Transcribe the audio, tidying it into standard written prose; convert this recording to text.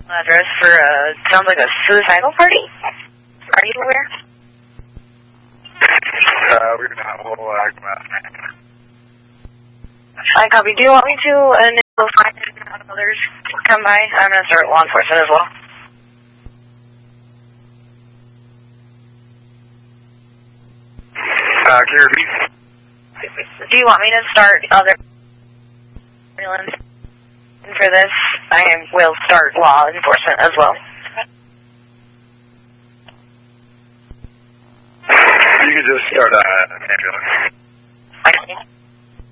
Address for sounds like a suicidal party. Are you aware? We're not. We'll come out. I copy. Do you want me to enable 5 others come by? I'm going to start law enforcement as well. Can you repeat? Do you want me to start other ambulance for this? I will start law enforcement as well. You can just start an ambulance. Okay.